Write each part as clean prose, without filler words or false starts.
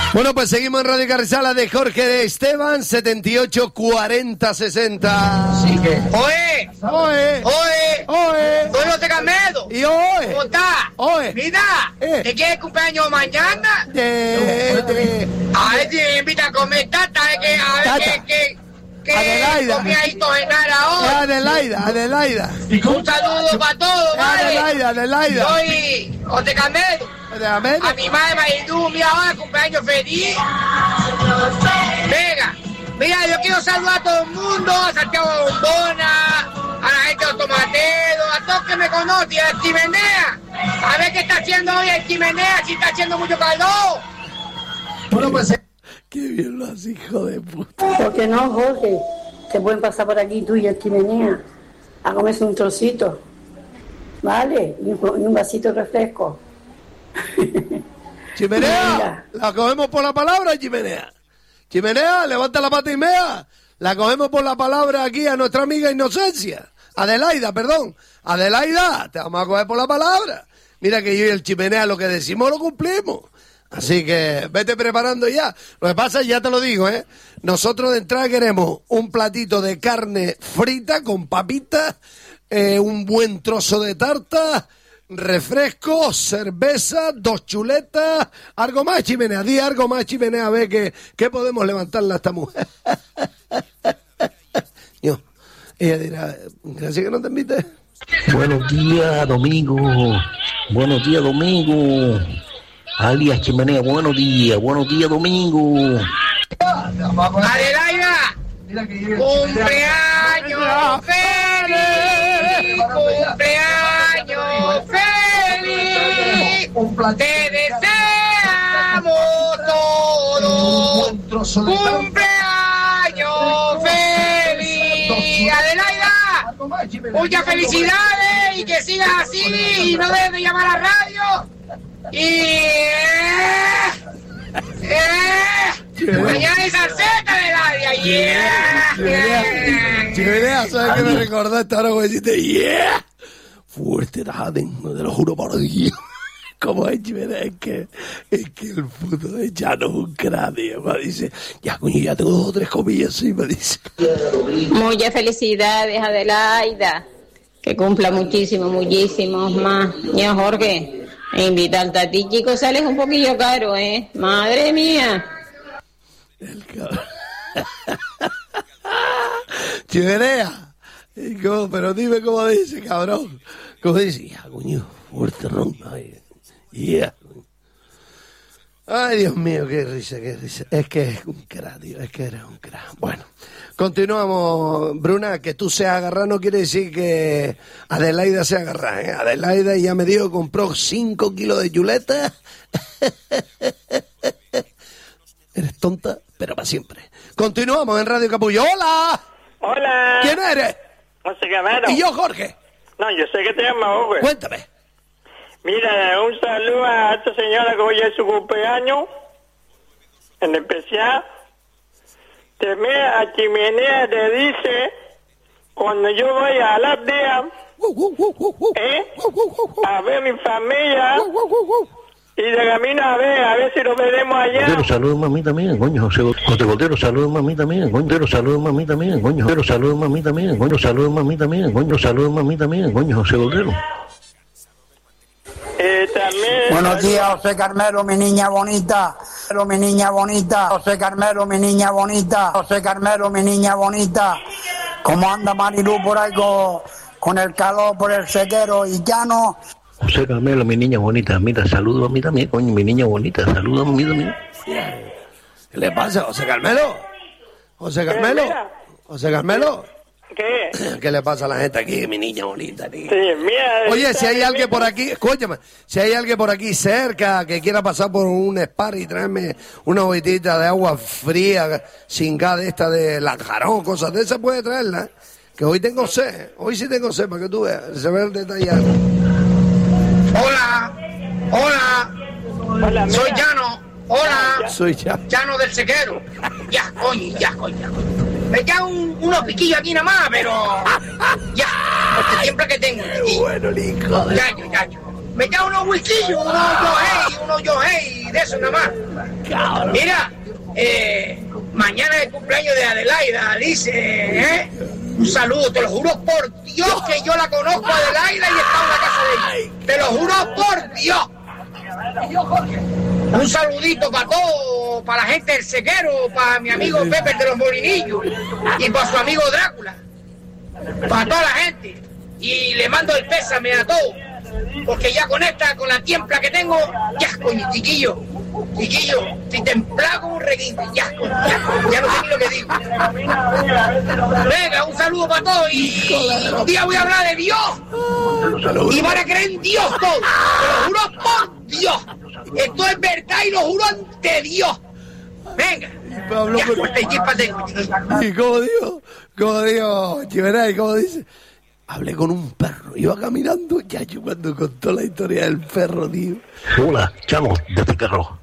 Bueno, pues seguimos en Radio Carrizala de Jorge de Esteban, 78 40 60. Así que... ¡Oe! ¡Oe! ¡Oe! ¡Oe! ¡Soy José Carmelo! ¡Y oe! ¿Cómo estás? ¡Oe! Mira, ¿te quieres cumpleaños mañana? A ver si me invitan a comer tata, que Adelaida. comí ahí tojenara hoy. Adelaida. Un saludo para todos, ¿vale? Adelaida. Soy José Carmelo. A mi madre Maridú, mira ahora cumpleaños feliz. Venga, mira, yo quiero saludar a todo el mundo, a Santiago Bombona, a la gente de los tomateros, a todos que me conocen, a Chimenea. A ver qué está haciendo hoy el Chimenea, si está haciendo mucho calor. Bueno, pues... Qué bien lo haces, hijo de puta. ¿Por qué no, Jorge? Se pueden pasar por aquí tú y el Chimenea a comerse un trocito, ¿vale? Y un vasito de refresco. Chimenea, la cogemos por la palabra, Chimenea. Chimenea, levanta la pata y mea. La cogemos por la palabra aquí a nuestra amiga Inocencia. Adelaida, perdón. Adelaida, te vamos a coger por la palabra. Mira que yo y el Chimenea lo que decimos lo cumplimos. Así que vete preparando ya. Lo que pasa, ya te lo digo, nosotros de entrada queremos un platito de carne frita con papitas, un buen trozo de tarta, refresco, cerveza, 2 chuletas, algo más, Chimenea. Di algo más, Chimenea, a ver qué podemos levantarle a esta mujer. Yo, ella dirá, gracias que no te invité. Buenos días, Domingo. Buenos días, Domingo. Alias Chimenea, buenos días, Domingo. Adelaida, cumpleaños feliz, cumpleaños feliz. Te deseamos todos cumpleaños feliz. Adelaida, muchas felicidades y que sigas así y no dejes de llamar a la radio. Mañana es Arceta del área. Chimenea, ¿sabes qué me recordaste ahora cuando dijiste fuerte, Raden, te lo juro por Dios. Como es, Chimenea, es que el puto de Chano es un cráneo. Me dice, ya coño, ya tengo 2 o 3 comillas y me dice. Muchas felicidades, Adelaida. Que cumpla muchísimos más. Ño Jorge, invitarte a ti, chicos, sales un poquillo caro, Madre mía. El cabrón. Chimenea. Pero dime cómo dice, cabrón. ¿Cómo dice? Ya, coño, fuerte ron. Ay, Dios mío, qué risa. Es que es un crack, tío, es que eres un crack. Bueno, continuamos. Bruna, que tú seas agarrada no quiere decir que Adelaida sea agarrada, Adelaida ya me dijo que compró 5 kilos de chuletas. Eres tonta, pero para siempre. Continuamos en Radio Capullo. ¡Hola! Hola. ¿Quién eres? José Camero. Y yo, Jorge. No, yo sé que te llamas Jorge. Cuéntame. Mira, un saludo a esta señora que hoy es su cumpleaños, en especial. A Chimenea le dice, cuando yo voy a las días, a ver mi familia, y de camino a ver si lo veremos allá. Cordero, saludos mamita mía, coño, José Cordero, saludos mamita mía, coño, saludos mamita mía, coño, saludos mamita mía, coño, saludos mamita mía, coño, saludos mamita mía, coño, José Cordero. También... Buenos días, José Carmelo, mi niña bonita. Mi niña bonita. José Carmelo, mi niña bonita. José Carmelo, mi niña bonita. ¿Cómo anda Marilú por ahí con el calor por el sequero y llano? José Carmelo, mi niña bonita. Mira, saludos a mí también, coño, mi niña bonita. Saludos a mí también. ¿Qué le pasa, José Carmelo? José Carmelo. José Carmelo. ¿Qué? ¿Qué le pasa a la gente aquí, mi niña bonita, tío? Sí, mira, oye, si hay alguien por aquí, escúchame, si hay alguien por aquí cerca que quiera pasar por un spa y traerme una botellita de agua fría, sin gas de esta de Lanjarón, cosas de esas, puede traerla, que hoy tengo sed, hoy sí tengo sed, para que tú veas, se ve el detallado. Hola, soy Llano, hola, soy Llano. Llano del sequero, ya, coño. Me queda unos piquillos aquí nada más, pero ya, porque siempre que tengo. Bueno, hijo. Ya. me echaba unos whisquillos, unos Yohei, de eso nada más. Mira, mañana es el cumpleaños de Adelaida, Alice, un saludo, te lo juro por Dios que yo la conozco a Adelaida y está en la casa de ella. Te lo juro por Dios. Un saludito para todos, para la gente del Sequero, para mi amigo Pepe de los Molinillos y para su amigo Drácula, para toda la gente. Y le mando el pésame a todos, porque ya con la tiempla que tengo, ya coño, chiquillo, estoy templado como un reguinte, ya no sé ni lo que digo. Venga, un saludo para todos y un día voy a hablar de Dios y van a creer en Dios todos, te lo juro por Dios, esto es verdad y lo juro ante Dios. Venga, ya, cuesta y chispa tengo, chiquillo. Y como digo, Chimenea, y como dice, hablé con un perro, iba caminando, ya yo cuando contó la historia del perro, tío. Hola, chamo, desde Cago.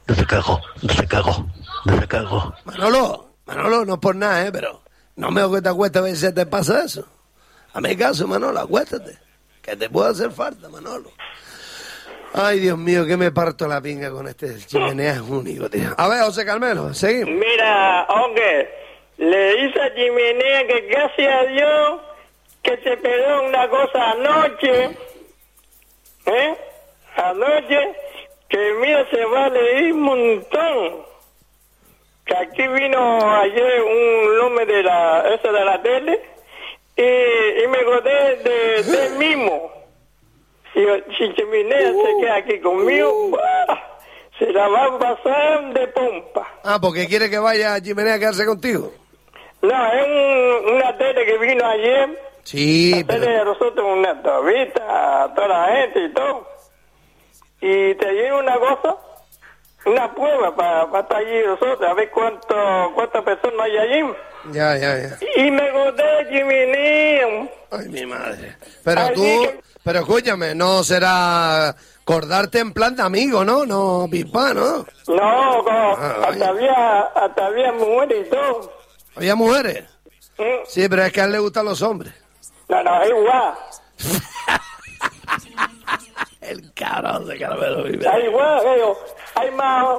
Manolo, no es por nada, pero no me que te acuestas a ver si te pasa eso. Hazme caso, Manolo, acuéstate, que te puede hacer falta, Manolo. Ay, Dios mío, que me parto la pinga con este Chimenea, es único, tío. A ver, José Carmelo, seguimos. Mira, hombre, le dice a Chimenea que gracias a Dios que se pegó una cosa anoche, que mira, se va a leer un montón. Que aquí vino ayer un hombre de la tele y me acordé de él mismo. Y si Chimenea se queda aquí conmigo, se la va a pasar de pompa. Ah, porque quiere que vaya Chimenea a quedarse contigo. No, es una tele que vino ayer. Sí, pero... de nosotros una entrevista a toda la gente y todo. Y te llevo una cosa, una prueba para estar allí nosotros, a ver cuántas personas hay allí. Ya. Y me acordé de Chimenea. Ay, mi madre. Pero escúchame, no será acordarte en plan de amigo, ¿no? No, pipa, ¿no? No, hasta había mujeres y todo. ¿Había mujeres? Sí, pero es que a él le gustan los hombres. No, es igual. El cabrón de Carmelo. Es igual, hay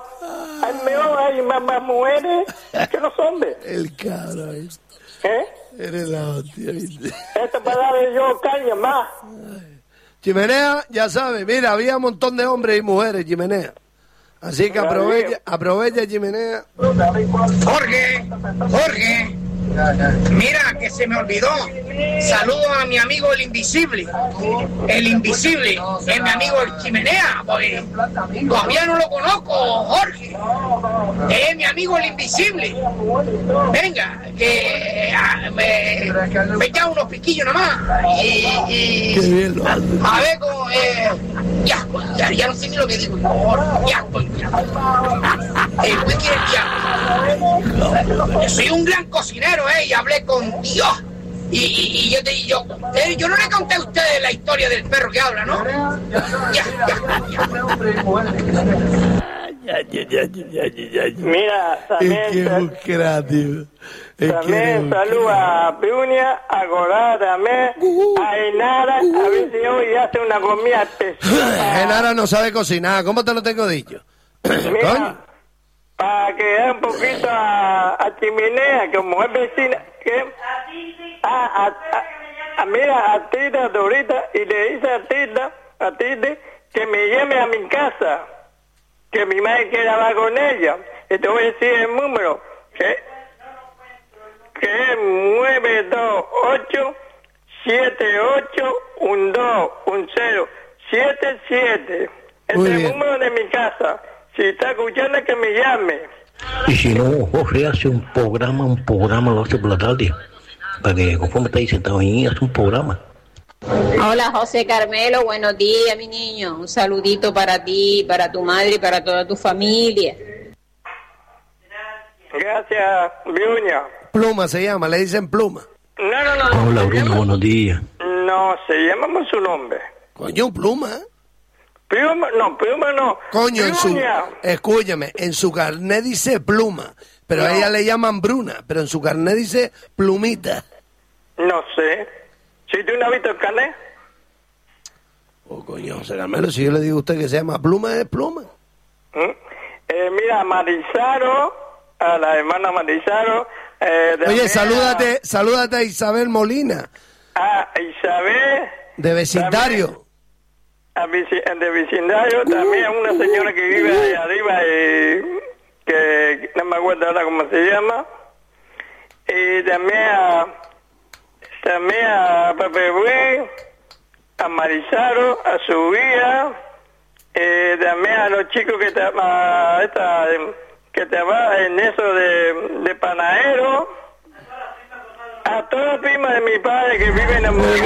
más mujeres que los hombres. El cabrón. Eres la hostia, ¿viste? Esto para darle yo caña más. Chimenea, ya sabes, mira, había un montón de hombres y mujeres, Chimenea. Así que aprovecha, Chimenea. Jorge, mira que se me olvidó. Saludo a mi amigo el Invisible. El Invisible es mi amigo el Chimenea, porque todavía no lo conozco, Jorge. Es mi amigo el Invisible. Venga, que me echa unos piquillos nomás. Y qué bien lo hace. a ver cómo ya no sé ni lo que digo. El whisky del diablo. Yo soy un gran cocinero, y hablé con Dios. Y yo no le conté a ustedes la historia del perro que habla, ¿no? Ya. Mira, también saluda a Piunia, a Gorada también, a Enara, a ver si hoy hace una comida especial. Enara no sabe cocinar, ¿cómo te lo tengo dicho? Mira, para que dé un poquito a Chimenea, como es vecina, que mira, a Tita Dorita, y le dice a Tita, que me llame a mi casa, que mi madre quiere hablar con ella. Y te voy a decir el número, que es 928-78121077. Es el número de mi casa. Si está escuchando, que me llame. Y si no, Jorge hace un programa lo hace por la tarde. Para que conforme está ahí sentado ahí, hace un programa. Hola José Carmelo, buenos días mi niño. Un saludito para ti, para tu madre y para toda tu familia. Gracias, Bruña. Pluma se llama, le dicen Pluma. No. Hola Bruno, buenos días. No, se llama por su nombre. Coño, Pluma. Pluma no. Coño, escúchame, en su carnet dice Pluma, pero a ella le llaman Bruna, pero en su carnet dice Plumita. No sé. ¿Si tú no has visto el carnet? Oh, coño, José Carmelo, si yo le digo a usted que se llama Pluma, es Pluma. Mira, Marizaro, a la hermana Marizaro. Oye, salúdate a Isabel Molina. A Isabel. De vecindario. De vecindario, también a una señora que vive ahí arriba, que no me acuerdo ahora cómo se llama. Y también a Pepe Ruiz, a Marizaro, a su guía, también a los chicos que trabajan en eso de panadero, a todas las primas de mi padre que viven en